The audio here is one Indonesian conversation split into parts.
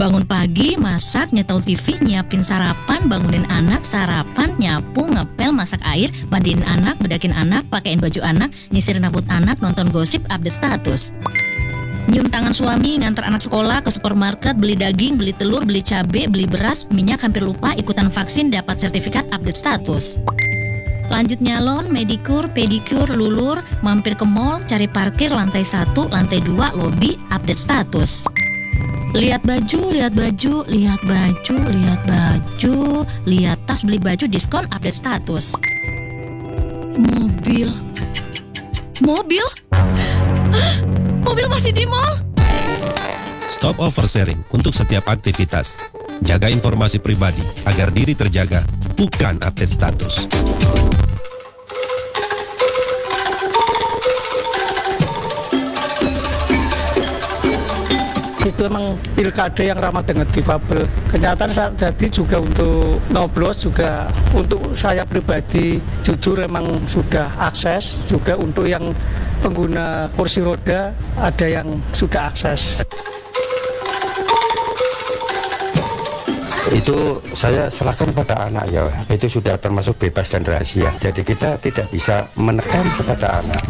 Bangun pagi, masak, nyetel TV, nyiapin sarapan, bangunin anak, sarapan, nyapu, ngepel, masak air, mandiin anak, bedakin anak, pakein baju anak, nyisirin rambut anak, nonton gosip, update status. Nyium tangan suami, nganter anak sekolah, ke supermarket, beli daging, beli telur, beli cabai, beli beras, minyak, hampir lupa, ikutan vaksin, dapat sertifikat, update status. Lanjut nyalon, medikur, pedikur, lulur, mampir ke mall, cari parkir, lantai 1, lantai 2, lobi, update status. Lihat baju, lihat baju, lihat baju, lihat baju, lihat tas, beli baju, diskon, update status. Mobil. Mobil? Mobil masih di mall? Stop oversharing untuk setiap aktivitas. Jaga informasi pribadi agar diri terjaga, bukan update status. Itu emang pilkada yang ramah dengan difabel. Kenyataan saat jadi juga untuk nyoblos, juga untuk saya pribadi jujur emang sudah akses, juga untuk yang pengguna kursi roda ada yang sudah akses. Itu saya serahkan pada anak ya, itu sudah termasuk bebas dan rahasia. Jadi kita tidak bisa menekan kepada anak.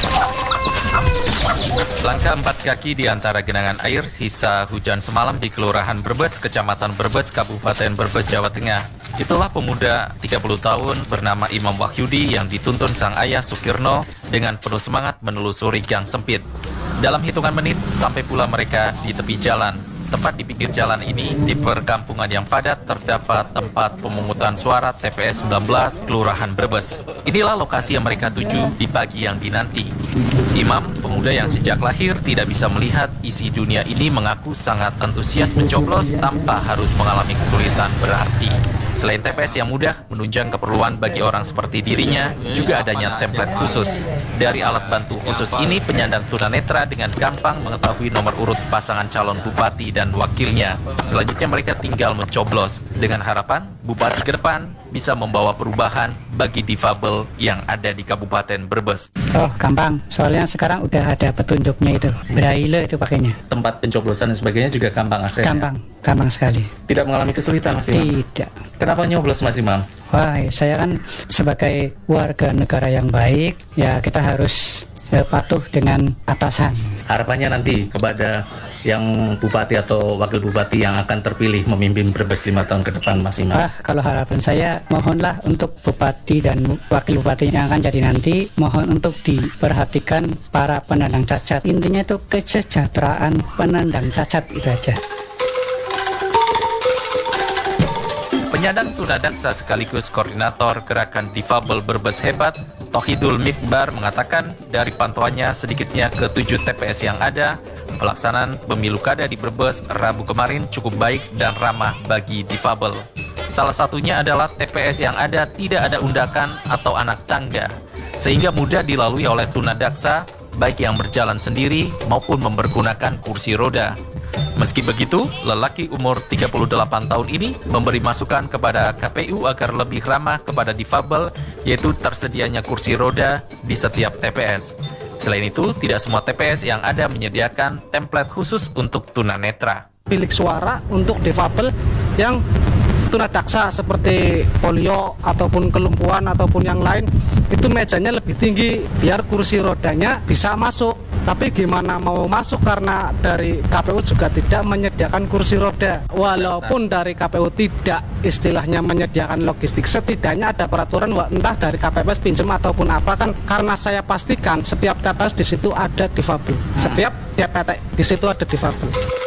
Langkah 4 kaki di antara genangan air sisa hujan semalam di Kelurahan Brebes, Kecamatan Brebes, Kabupaten Brebes, Jawa Tengah. Itulah pemuda 30 tahun bernama Imam Wahyudi yang dituntun sang ayah Sukirno dengan penuh semangat menelusuri gang sempit. Dalam hitungan menit sampai pula mereka di tepi jalan. Tepat di pinggir jalan ini, di perkampungan yang padat, terdapat tempat pemungutan suara TPS 19 Kelurahan Brebes. Inilah lokasi yang mereka tuju di pagi yang dinanti. Imam, pemuda yang sejak lahir tidak bisa melihat isi dunia ini, mengaku sangat antusias mencoblos tanpa harus mengalami kesulitan berarti. Selain TPS yang mudah menunjang keperluan bagi orang seperti dirinya, juga adanya template khusus. Dari alat bantu khusus ini, penyandang tunanetra dengan gampang mengetahui nomor urut pasangan calon bupati dan wakilnya. Selanjutnya mereka tinggal mencoblos dengan harapan bupati ke depan bisa membawa perubahan bagi difabel yang ada di Kabupaten Brebes. Oh, gampang. Soalnya sekarang udah ada petunjuknya itu. Braille itu pakainya. Tempat pencoblosan dan sebagainya juga gampang aksesnya? Gampang sekali. Tidak mengalami kesulitan Mas Imam? Tidak. Kenapa nyoblos Mas Imam? Wah, saya kan sebagai warga negara yang baik, ya kita harus patuh dengan atasan. Harapannya nanti kepada yang bupati atau wakil bupati yang akan terpilih memimpin Brebes 5 tahun ke depan, Mas Imam? Kalau harapan saya, mohonlah untuk bupati dan wakil bupati yang akan jadi nanti, mohon untuk diperhatikan para penyandang cacat. Intinya itu kesejahteraan penyandang cacat, itu aja. Penyandang tunadaksa sekaligus koordinator gerakan difabel Brebes Hebat, Tohidul Mikbar mengatakan dari pantauannya sedikitnya ke 7 TPS yang ada, pelaksanaan pemilu kada di Brebes Rabu kemarin cukup baik dan ramah bagi difabel. Salah satunya adalah TPS yang ada tidak ada undakan atau anak tangga, sehingga mudah dilalui oleh tunadaksa, baik yang berjalan sendiri maupun mempergunakan kursi roda. Meski begitu, lelaki umur 38 tahun ini memberi masukan kepada KPU agar lebih ramah kepada difabel, yaitu tersedianya kursi roda di setiap TPS. Selain itu, tidak semua TPS yang ada menyediakan template khusus untuk tunanetra. Bilik suara untuk difabel yang tunadaksa seperti polio ataupun kelumpuhan ataupun yang lain, itu mejanya lebih tinggi biar kursi rodanya bisa masuk. Tapi gimana mau masuk karena dari KPU juga tidak menyediakan kursi roda. Walaupun dari KPU tidak istilahnya menyediakan logistik, setidaknya ada peraturan entah dari KPPS pinjam ataupun apa, kan karena saya pastikan setiap TPS di situ ada difabel. Setiap PT di situ ada difabel.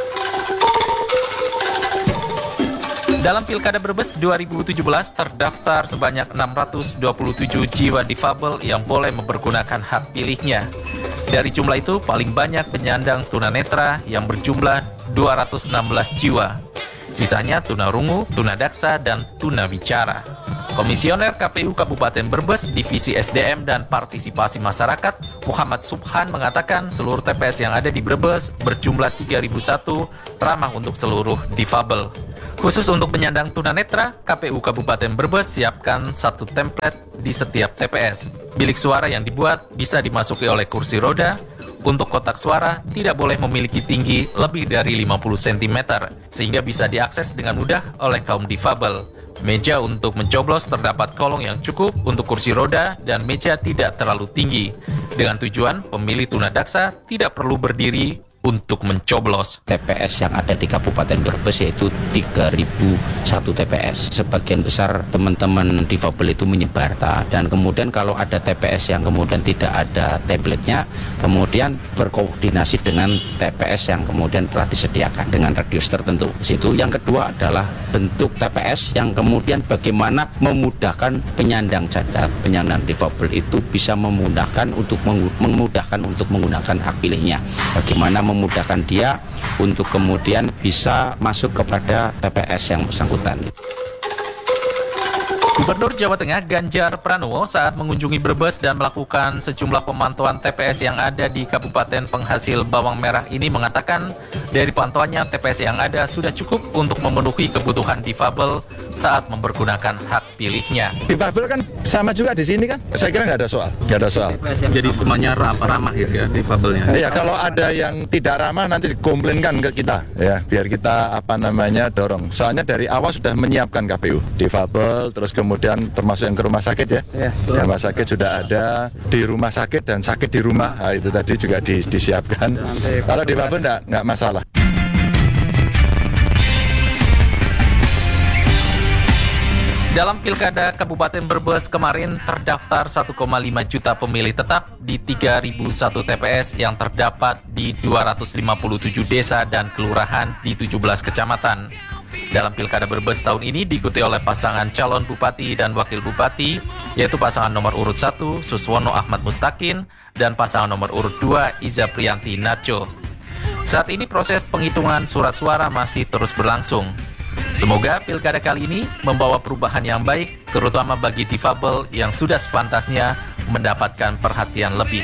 Dalam Pilkada Brebes 2017 terdaftar sebanyak 627 jiwa difabel yang boleh mempergunakan hak pilihnya. Dari jumlah itu, paling banyak penyandang tunanetra yang berjumlah 216 jiwa. Sisanya tunarungu, tunadaksa, dan tunawicara. Komisioner KPU Kabupaten Brebes, Divisi SDM dan Partisipasi Masyarakat, Muhammad Subhan mengatakan seluruh TPS yang ada di Brebes berjumlah 3001 ramah untuk seluruh difabel. Khusus untuk penyandang tunanetra, KPU Kabupaten Brebes siapkan 1 template di setiap TPS. Bilik suara yang dibuat bisa dimasuki oleh kursi roda, Untuk kotak suara tidak boleh memiliki tinggi lebih dari 50 cm sehingga bisa diakses dengan mudah oleh kaum difabel. Meja untuk mencoblos terdapat kolong yang cukup untuk kursi roda dan meja tidak terlalu tinggi. Dengan tujuan pemilih tunadaksa tidak perlu berdiri untuk mencoblos. TPS yang ada di Kabupaten Brebes yaitu 3.001 TPS. Sebagian besar teman-teman difabel itu menyebar. Dan kemudian kalau ada TPS yang kemudian tidak ada tabletnya, kemudian berkoordinasi dengan TPS yang kemudian telah disediakan dengan radius tertentu. Situ. Yang kedua adalah bentuk TPS yang kemudian bagaimana memudahkan penyandang cacat, penyandang difabel itu bisa memudahkan untuk menggunakan hak pilihnya. Bagaimana memudahkan dia untuk kemudian bisa masuk kepada TPS yang bersangkutan. Gubernur Jawa Tengah Ganjar Pranowo saat mengunjungi Brebes dan melakukan sejumlah pemantauan TPS yang ada di Kabupaten penghasil bawang merah ini mengatakan dari pantauannya TPS yang ada sudah cukup untuk memenuhi kebutuhan difabel saat mempergunakan hak pilihnya. Difabel kan sama juga di sini kan? Saya kira nggak ada soal. Jadi semuanya ramah gitu ya difabelnya. Iya, kalau ada yang tidak ramah nanti dikomplainkan ke kita ya, biar kita dorong. Soalnya dari awal sudah menyiapkan KPU difabel, terus kemudian termasuk yang ke rumah sakit ya. Rumah sakit sudah ada, di rumah sakit dan sakit di rumah. Nah, itu tadi juga disiapkan. Kalau difabel nggak masalah. Dalam Pilkada Kabupaten Brebes kemarin terdaftar 1,5 juta pemilih tetap di 3.001 TPS yang terdapat di 257 desa dan kelurahan di 17 kecamatan. Dalam Pilkada Brebes tahun ini diikuti oleh pasangan calon bupati dan wakil bupati, yaitu pasangan nomor urut 1 Suswono Ahmad Mustaqin dan pasangan nomor urut 2 Iza Priyanti Narjo. Saat ini proses penghitungan surat suara masih terus berlangsung. Semoga pilkada kali ini membawa perubahan yang baik, terutama bagi difabel yang sudah sepantasnya mendapatkan perhatian lebih.